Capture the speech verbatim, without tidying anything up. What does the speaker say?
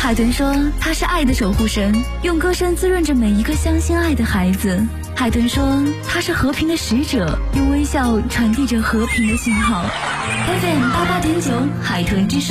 海豚说他是爱的守护神，用歌声滋润着每一个相信爱的孩子。海豚说他是和平的使者，用微笑传递着和平的信号。F M 八八点九，海豚之声。